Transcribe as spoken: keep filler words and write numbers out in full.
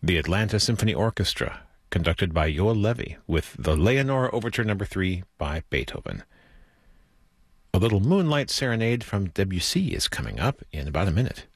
The Atlanta Symphony Orchestra, conducted by Joel Levy, with the Leonore Overture Number three by Beethoven. A little Moonlight Serenade from Debussy is coming up in about a minute.